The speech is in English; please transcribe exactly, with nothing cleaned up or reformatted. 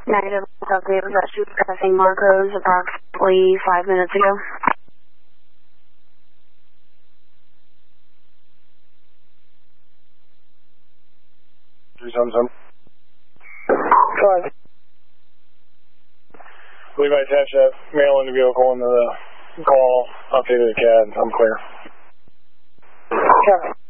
Negative. Okay, was that shoot passing Marcos approximately five minutes ago? Three some some. Five. Levi attach that mail in the vehicle into the call, updated the C A D. I'm clear. Copy.